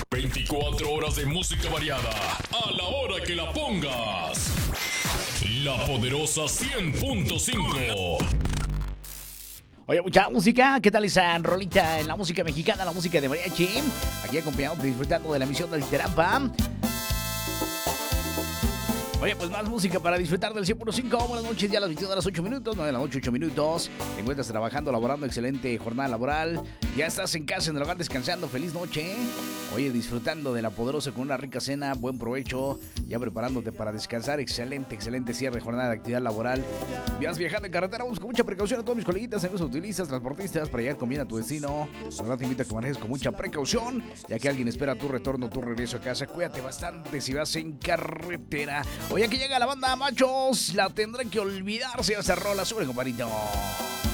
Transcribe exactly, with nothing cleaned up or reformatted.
veinticuatro horas de música variada, a la hora que la pongas. La Poderosa cien punto cinco. Oye, mucha música, ¿qué tal esa rolita en la música mexicana, la música de mariachi? Aquí acompañado, disfrutando de la emisión del Terampa. Oye, pues más música para disfrutar del cien punto cinco. Buenas noches, ya a las veintidós horas ocho minutos, nueve de la noche, ocho minutos. Te encuentras trabajando, laborando, excelente jornada laboral. Ya estás en casa, en el hogar, descansando. Feliz noche. Oye, disfrutando de la Poderosa con una rica cena. Buen provecho. Ya preparándote para descansar. Excelente, excelente cierre de jornada de actividad laboral. Vías viajando en carretera. Vamos con mucha precaución a todos mis coleguitas, amigos automovilistas, transportistas, para llegar con bien a tu destino. La verdad te invito a que manejes con mucha precaución, ya que alguien espera tu retorno, tu regreso a casa. Cuídate bastante si vas en carretera. Oye, aquí llega la banda Machos. La tendré que olvidar si esa rola. Sube, compadrito.